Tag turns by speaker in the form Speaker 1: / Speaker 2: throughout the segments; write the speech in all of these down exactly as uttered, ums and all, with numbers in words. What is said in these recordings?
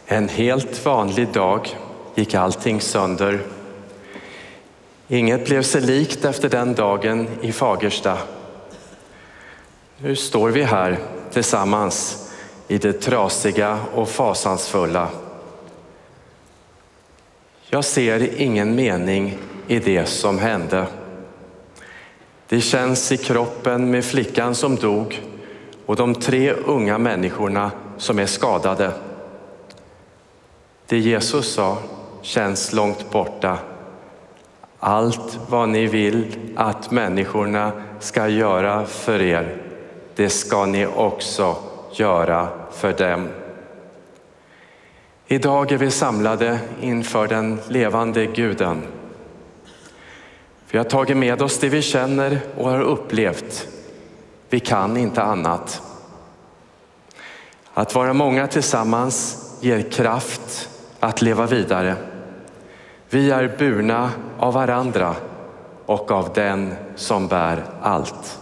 Speaker 1: En helt vanlig dag gick allting sönder. Inget blev sig likt efter den dagen i Fagersta. Nu står vi här tillsammans i det trasiga och fasansfulla. Jag ser ingen mening i det som hände. Det känns i kroppen med flickan som dog och de tre unga människorna som är skadade. Det Jesus sa känns långt borta. Allt vad ni vill att människorna ska göra för er, det ska ni också göra för dem. Idag är vi samlade inför den levande Guden. Vi har tagit med oss det vi känner och har upplevt. Vi kan inte annat. Att vara många tillsammans ger kraft att leva vidare. Vi är burna av varandra och av den som bär allt.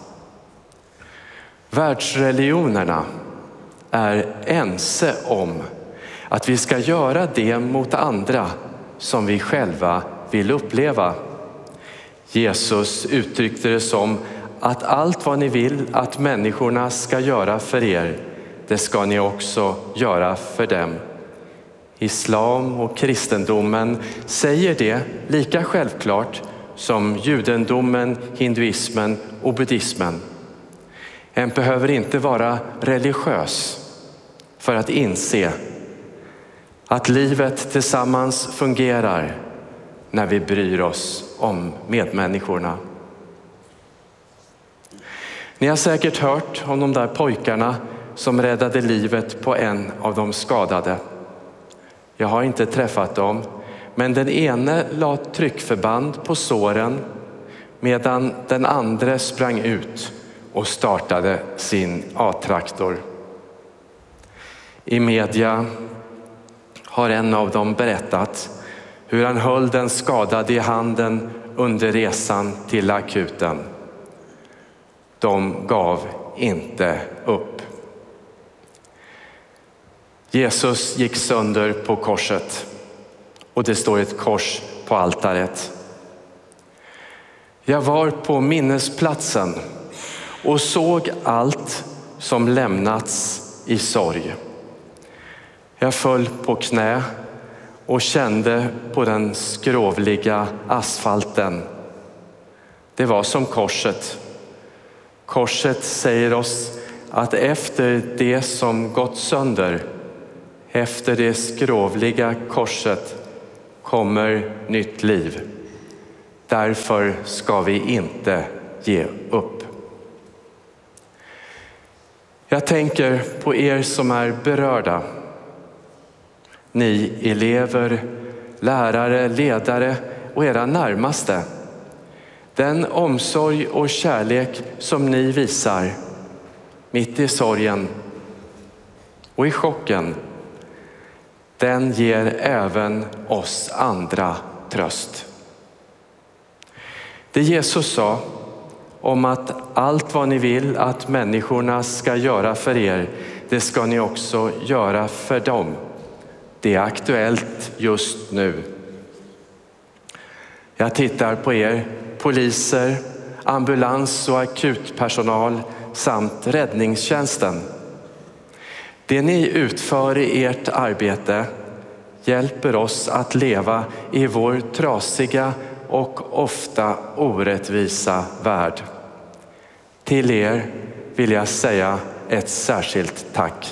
Speaker 1: Världsreligionerna är ense om att vi ska göra det mot andra som vi själva vill uppleva. Jesus uttryckte det som att allt vad ni vill att människorna ska göra för er, det ska ni också göra för dem. Islam och kristendomen säger det lika självklart som judendomen, hinduismen och buddhismen. En behöver inte vara religiös för att inse att livet tillsammans fungerar när vi bryr oss om medmänniskorna. Ni har säkert hört om de där pojkarna som räddade livet på en av de skadade. Jag har inte träffat dem, men den ene la tryckförband på såren medan den andra sprang ut och startade sin A-traktor. I media har en av dem berättat hur han höll den skadade i handen under resan till akuten. De gav inte upp. Jesus gick sönder på korset och det står ett kors på altaret. Jag var på minnesplatsen och såg allt som lämnats i sorg. Jag föll på knä och kände på den skrovliga asfalten. Det var som korset. Korset säger oss att efter det som gått sönder, efter det skrovliga korset kommer nytt liv. Därför ska vi inte ge upp. Jag tänker på er som är berörda. Ni elever, lärare, ledare och era närmaste. Den omsorg och kärlek som ni visar mitt i sorgen och i chocken, den ger även oss andra tröst. Det Jesus sa om att allt vad ni vill att människorna ska göra för er, det ska ni också göra för dem. Det är aktuellt just nu. Jag tittar på er, poliser, ambulans- och akutpersonal samt räddningstjänsten. Det ni utför i ert arbete hjälper oss att leva i vår trasiga och ofta orättvisa värld. Till er vill jag säga ett särskilt tack.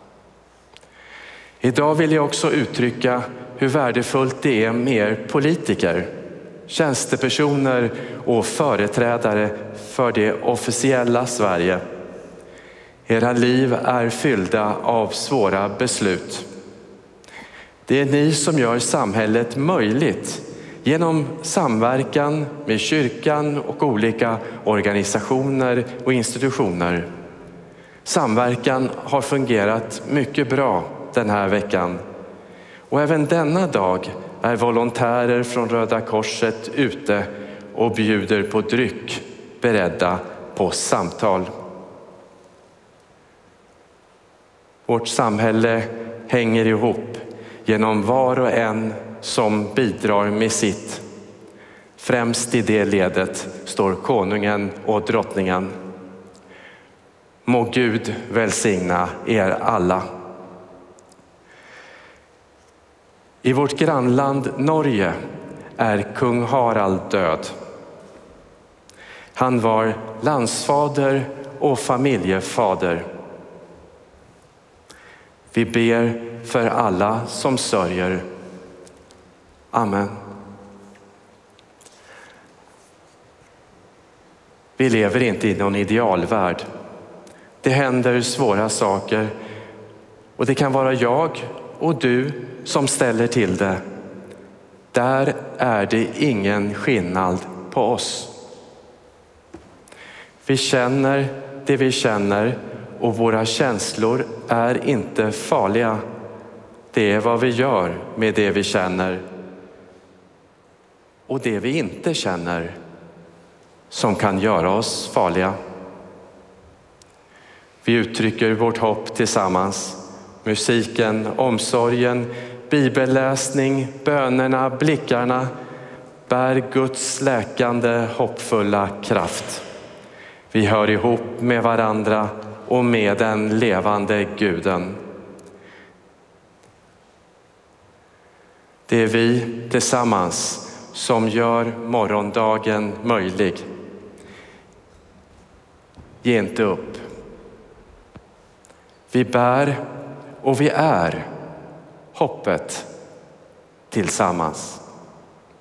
Speaker 1: Idag vill jag också uttrycka hur värdefullt det är med er politiker, tjänstepersoner och företrädare för det officiella Sverige. Era liv är fyllda av svåra beslut. Det är ni som gör samhället möjligt genom samverkan med kyrkan och olika organisationer och institutioner. Samverkan har fungerat mycket bra den här veckan. Och även denna dag är volontärer från Röda Korset ute och bjuder på dryck, beredda på samtal. Vårt samhälle hänger ihop genom var och en som bidrar med sitt. Främst i det ledet står konungen och drottningen. Må Gud välsigna er alla. I vårt grannland Norge är kung Harald död. Han var landsfader och familjefader. Vi ber för alla som sörjer. Amen. Vi lever inte i någon idealvärld. Det händer svåra saker och det kan vara jag och du som ställer till det. Där är det ingen skillnad på oss. Vi känner det vi känner och våra känslor är inte farliga. Det är vad vi gör med det vi känner och det vi inte känner som kan göra oss farliga. Vi uttrycker vårt hopp tillsammans. Musiken, omsorgen, bibelläsning, bönerna, blickarna bär Guds läkande, hoppfulla kraft. Vi hör ihop med varandra och med den levande Guden. Det är vi tillsammans som gör morgondagen möjlig. Ge inte upp. Vi bär och vi är hoppet tillsammans.